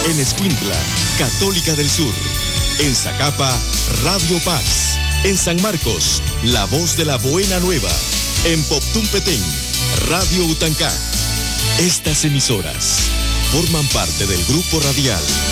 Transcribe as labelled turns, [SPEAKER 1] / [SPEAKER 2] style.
[SPEAKER 1] En Escuintla, Católica del Sur. En Zacapa, Radio Paz. En San Marcos, La Voz de la Buena Nueva. En Poptún Petén, Radio Utancá. Estas emisoras forman parte del grupo radial